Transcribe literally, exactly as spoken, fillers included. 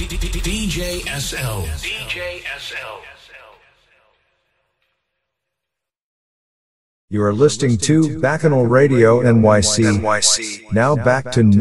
D J S L. D J S L. You are listening to Bacchanal Radio N Y C. Now back to